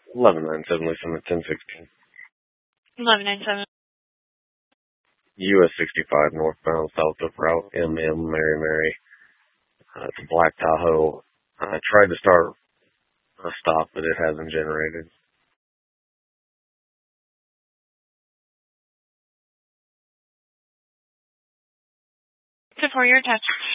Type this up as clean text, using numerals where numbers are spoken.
1197 Listen at 1016. 1197. US 65 northbound south of Route MM Mary. It's a black Tahoe. I tried to start a stop, but it hasn't generated. For your attached